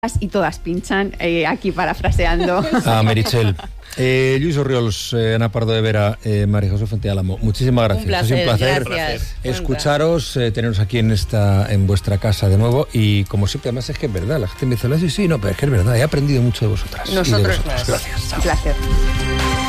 y todas pinchan, aquí parafraseando. Meritxell. Lluís Orriols, Ana Pardo de Vera, María José Fuenteálamo, muchísimas gracias. Un placer, ha sido un placer gracias. escucharos, teneros aquí en vuestra casa de nuevo. Y como siempre, además es que es verdad, la gente me dice, sí, no, pero es que es verdad, he aprendido mucho de vosotras. Nosotros y de vosotros. más. Gracias. Chao. Un placer.